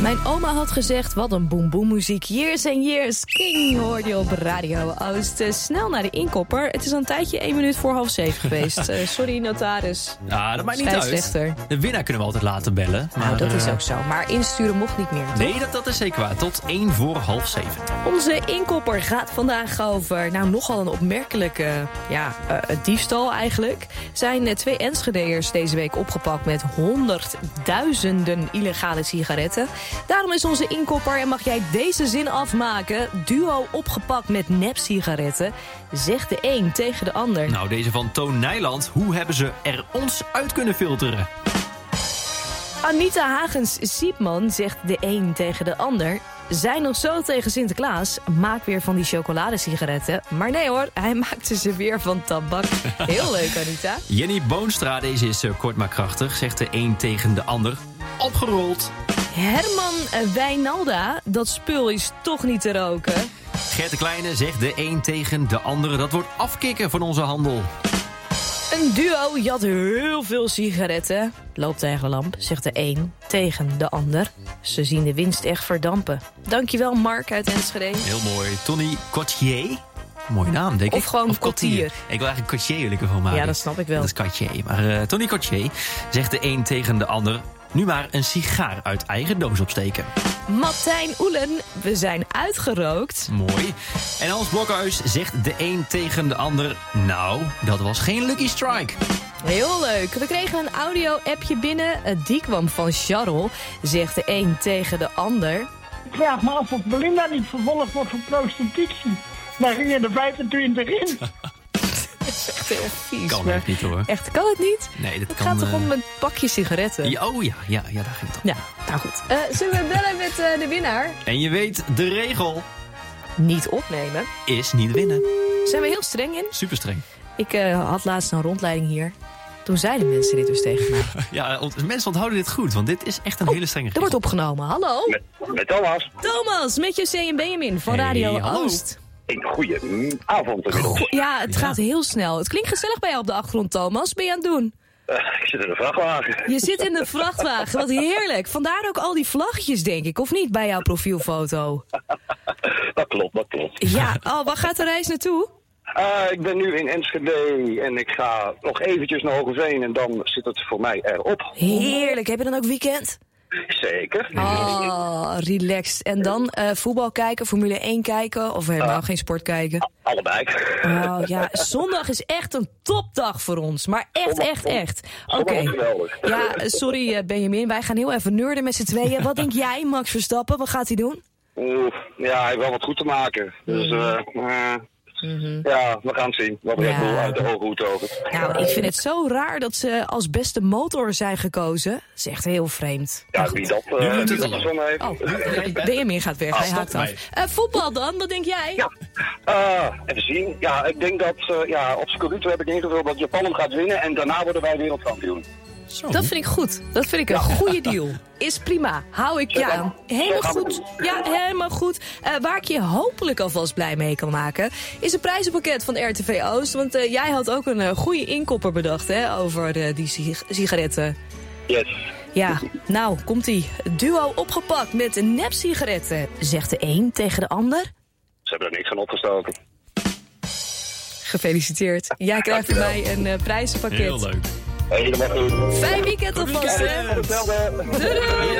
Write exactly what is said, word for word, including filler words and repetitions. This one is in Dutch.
Mijn oma had gezegd, wat een boem boem muziek. Years and Years, King hoorde je op Radio Oost. Uh, snel naar de inkopper. Het is al een tijdje één minuut voor half zeven geweest. Uh, sorry, notaris. Ja, dat maakt niet uit. De winnaar kunnen we altijd laten bellen. Maar, nou, dat uh, is ook zo. Maar insturen mocht niet meer, toch? Nee, dat, dat is zeker waar. Tot één voor half zeven. Onze inkopper gaat vandaag over, nou, nogal een opmerkelijke ja, uh, diefstal eigenlijk. Zijn uh, twee Enschedeërs deze week opgepakt met honderdduizenden illegale sigaretten. Daarom is onze inkopper en mag jij deze zin afmaken. Duo opgepakt met nepsigaretten. Zegt de een tegen de ander. Nou, deze van Toon Nijland. Hoe hebben ze er ons uit kunnen filteren? Anita Hagens-Siepman zegt de een tegen de ander. Zijn nog zo tegen Sinterklaas. Maak weer van die chocoladesigaretten. Maar nee hoor, hij maakte ze weer van tabak. Heel leuk, Anita. Jenny Boonstra, deze is uh, kort maar krachtig. Zegt de een tegen de ander. Opgerold. Herman Wijnalda, dat spul is toch niet te roken. Gert de Kleine zegt de een tegen de andere. Dat wordt afkicken van onze handel. Een duo jat heel veel sigaretten. Loopt tegen de lamp, zegt de een tegen de ander. Ze zien de winst echt verdampen. Dankjewel Mark uit Enschede. Heel mooi. Tony Cotier. Mooie naam, denk ik. Of gewoon Cotier. Ik wil eigenlijk Cotier wil ik ervan maken. Ja, dat snap ik wel. Dat is Cotier. Maar uh, Tony Cotier zegt de een tegen de ander. Nu maar een sigaar uit eigen doos opsteken. Martijn Oelen, we zijn uitgerookt. Mooi. En Hans Blokhuis zegt de een tegen de ander. Nou, dat was geen lucky strike. Heel leuk. We kregen een audio-appje binnen. Die kwam van Charles. Zegt de een tegen de ander. Ik vraag me af of Belinda niet vervolgd wordt voor prostitutie. Daar ging je de vijfentwintig in. Dat is echt heel vies. Kan het niet hoor. Echt, kan het niet? Nee, dat het kan... gaat toch uh... om een pakje sigaretten? Ja, oh ja, ja, ja, daar ging het om. Ja, nou goed. Uh, zullen we bellen met uh, de winnaar? En je weet, de regel... Niet opnemen. Is niet winnen. Zijn we heel streng in? Super streng. Ik uh, had laatst een rondleiding hier. Toen zeiden mensen dit dus tegen mij. Ja, mensen onthouden dit goed, want dit is echt een oh, hele strenge regel. Er wordt opgenomen. Hallo? Met, met Thomas. Thomas, met José en Benjamin van hey, Radio hallo. Oost. Een goeie avond inmiddels. Go- ja, het ja. gaat heel snel. Het klinkt gezellig bij jou op de achtergrond, Thomas. Ben je aan het doen? Uh, ik zit in de vrachtwagen. Je zit in de vrachtwagen, wat heerlijk. Vandaar ook al die vlaggetjes, denk ik, of niet, bij jouw profielfoto? Dat klopt, dat klopt. Ja, oh, waar gaat de reis naartoe? Uh, ik ben nu in Enschede en ik ga nog eventjes naar Hoogeveen en dan zit het voor mij erop. Heerlijk, heb je dan ook weekend? Zeker. Oh, relaxed. En dan uh, voetbal kijken, Formule één kijken of helemaal uh, geen sport kijken? Allebei. Oh ja, zondag is echt een topdag voor ons. Maar echt, echt, echt. Oké. Okay. Ja, sorry uh, Benjamin, wij gaan heel even nerden met z'n tweeën. Wat denk jij, Max Verstappen? Wat gaat hij doen? Oeh, ja, hij heeft wel wat goed te maken. Dus uh, uh, mm-hmm. ja, we gaan het zien. Wat Red Bull uit de hoge hoed over. Nou, ik vind het zo raar dat ze als beste motor zijn gekozen. Dat is echt heel vreemd. Ja, wie dat, uh, wie dat verzonnen heeft. Oh, Benjamin gaat weg, ah, hij haakt af. Uh, voetbal dan, wat denk jij? Ja, uh, even zien. Ja, ik denk dat, uh, ja, op Scudetto heb ik ingevuld dat Japan hem gaat winnen en daarna worden wij wereldkampioen. Zo. Dat vind ik goed. Dat vind ik een ja. goede deal. Is prima. Hou ik je aan. Helemaal goed. Ja, helemaal goed. Uh, waar ik je hopelijk alvast blij mee kan maken, is een prijzenpakket van R T V Oost. Want uh, jij had ook een uh, goede inkopper bedacht, hè, over uh, die sig- sigaretten. Yes. Ja, nou, komt-ie. Duo opgepakt met nepsigaretten. Zegt de een tegen de ander. Ze hebben er niks van opgestoken. Gefeliciteerd. Jij krijgt van mij een uh, prijzenpakket. Heel leuk. Helemaal goed. Fijn weekend alvast, hè? Doei, doei.